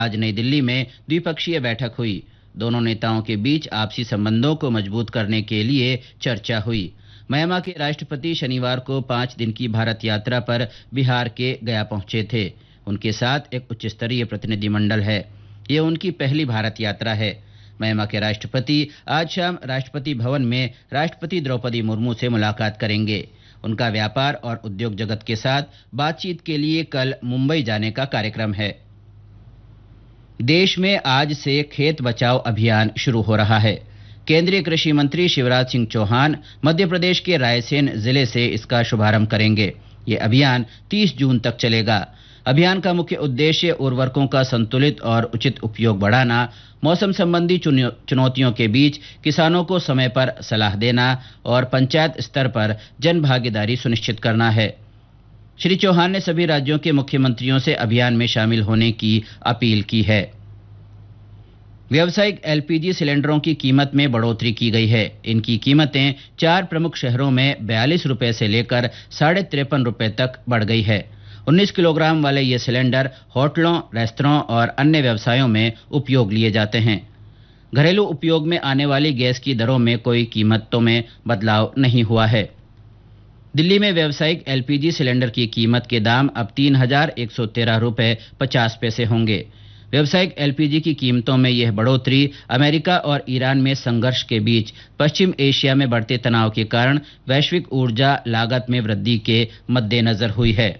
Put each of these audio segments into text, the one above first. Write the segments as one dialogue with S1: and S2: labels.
S1: आज नई दिल्ली में द्विपक्षीय बैठक हुई। दोनों नेताओं के बीच आपसी संबंधों को मजबूत करने के लिए चर्चा हुई। म्यांमार के राष्ट्रपति शनिवार को 5 दिन की भारत यात्रा पर बिहार के गया पहुंचे थे। उनके साथ एक उच्च स्तरीय प्रतिनिधिमंडल है। ये उनकी पहली भारत यात्रा है। म्यांमार के राष्ट्रपति आज शाम राष्ट्रपति भवन में राष्ट्रपति द्रौपदी मुर्मू से मुलाकात करेंगे। उनका व्यापार और उद्योग जगत के साथ बातचीत के लिए कल मुंबई जाने का कार्यक्रम है। देश में आज से खेत बचाओ अभियान शुरू हो रहा है। केंद्रीय कृषि मंत्री शिवराज सिंह चौहान मध्य प्रदेश के रायसेन जिले से इसका शुभारंभ करेंगे। ये अभियान 30 जून तक चलेगा। अभियान का मुख्य उद्देश्य उर्वरकों का संतुलित और उचित उपयोग बढ़ाना, मौसम संबंधी चुनौतियों के बीच किसानों को समय पर सलाह देना और पंचायत स्तर पर जन भागीदारी सुनिश्चित करना है। श्री चौहान ने सभी राज्यों के मुख्यमंत्रियों से अभियान में शामिल होने की अपील की है। व्यावसायिक एलपीजी सिलेंडरों की कीमत में बढ़ोतरी की गई है। इनकी कीमतें 4 प्रमुख शहरों में 42 रुपए से लेकर 53.5 रुपए तक बढ़ गई है। 19 किलोग्राम वाले ये सिलेंडर होटलों, रेस्तरां और अन्य व्यवसायों में उपयोग लिए जाते हैं। घरेलू उपयोग में आने वाली गैस की दरों में कोई कीमतों में बदलाव नहीं हुआ है। दिल्ली में व्यावसायिक एलपीजी सिलेंडर की कीमत के दाम अब 3,113 रुपए 50 पैसे होंगे। व्यावसायिक एलपीजी की कीमतों में यह बढ़ोतरी अमेरिका और ईरान में संघर्ष के बीच पश्चिम एशिया में बढ़ते तनाव के कारण वैश्विक ऊर्जा लागत में वृद्धि के मद्देनजर हुई है।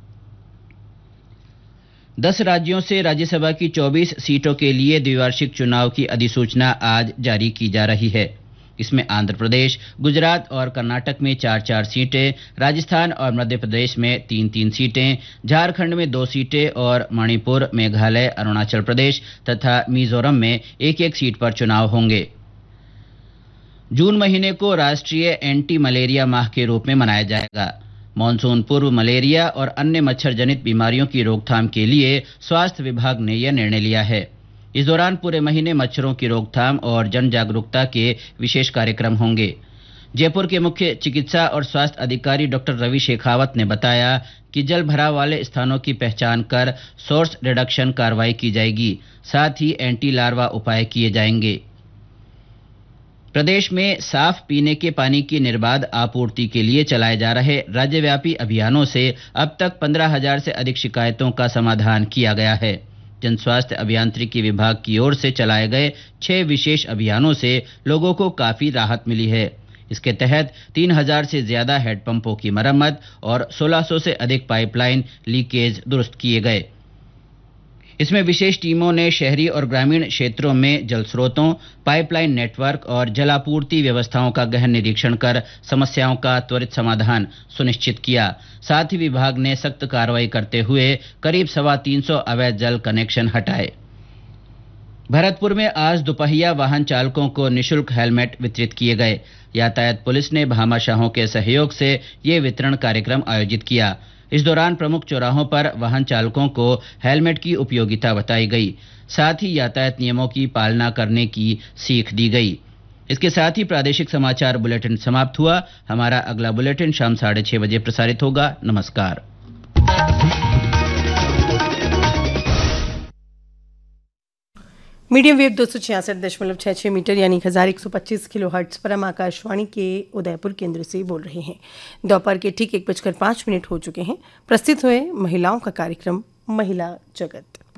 S1: 10 राज्यों से राज्यसभा की 24 सीटों के लिए द्विवार्षिक चुनाव की अधिसूचना आज जारी की जा रही है। इसमें आंध्र प्रदेश, गुजरात और कर्नाटक में 4-4 सीटें, राजस्थान और मध्य प्रदेश में 3-3 सीटें, झारखंड में 2 सीटें और मणिपुर, मेघालय, अरुणाचल प्रदेश तथा मिजोरम में 1-1 सीट पर चुनाव होंगे। जून महीने को राष्ट्रीय एंटी मलेरिया माह के रूप में मनाया जाएगा। मानसून पूर्व मलेरिया और अन्य मच्छर जनित बीमारियों की रोकथाम के लिए स्वास्थ्य विभाग ने यह निर्णय लिया है। इस दौरान पूरे महीने मच्छरों की रोकथाम और जन जागरूकता के विशेष कार्यक्रम होंगे। जयपुर के मुख्य चिकित्सा और स्वास्थ्य अधिकारी डॉक्टर रवि शेखावत ने बताया कि जल भराव वाले स्थानों की पहचान कर सोर्स रिडक्शन कार्रवाई की जाएगी। साथ ही एंटी लार्वा उपाय किए जाएंगे। प्रदेश में साफ पीने के पानी की निर्बाध आपूर्ति के लिए चलाए जा रहे राज्यव्यापी अभियानों से अब तक 15,000 से अधिक शिकायतों का समाधान किया गया है। जन स्वास्थ्य अभियांत्रिकी विभाग की ओर से चलाए गए 6 विशेष अभियानों से लोगों को काफी राहत मिली है। इसके तहत 3,000 से ज्यादा हैंडपंपों की मरम्मत और 1,600 से अधिक पाइपलाइन लीकेज दुरुस्त किए गए। इसमें विशेष टीमों ने शहरी और ग्रामीण क्षेत्रों में जल स्रोतों, पाइपलाइन नेटवर्क और जलापूर्ति व्यवस्थाओं का गहन निरीक्षण कर समस्याओं का त्वरित समाधान सुनिश्चित किया। साथ ही विभाग ने सख्त कार्रवाई करते हुए करीब 325 अवैध जल कनेक्शन हटाए। भरतपुर में आज दोपहिया वाहन चालकों को निःशुल्क हेलमेट वितरित किए गए। यातायात पुलिस ने भामाशाहों के सहयोग से ये वितरण कार्यक्रम आयोजित किया। इस दौरान प्रमुख चौराहों पर वाहन चालकों को हेलमेट की उपयोगिता बताई गई। साथ ही यातायात नियमों की पालना करने की सीख दी गई। इसके साथ ही प्रादेशिक समाचार बुलेटिन समाप्त हुआ। हमारा अगला बुलेटिन शाम 6:30 बजे प्रसारित होगा। नमस्कार।
S2: मीडियम वेव 266.66 मीटर यानी 1125 किलो हर्ट्ज पर हम आकाशवाणी के उदयपुर केंद्र से बोल रहे हैं। दोपहर के ठीक 1:05 हो चुके हैं। प्रस्तुत हुए महिलाओं का कार्यक्रम महिला जगत।